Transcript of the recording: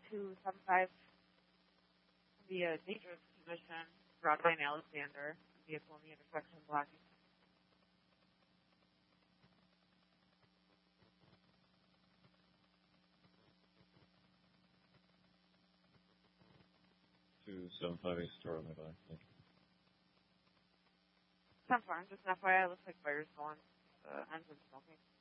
275 be a dangerous position. Broadway and Alexander. Vehicle in the intersection blocking. Store on my back. Thank you. 10-4, just an FYI, it looks like fire's going. The engine smoking.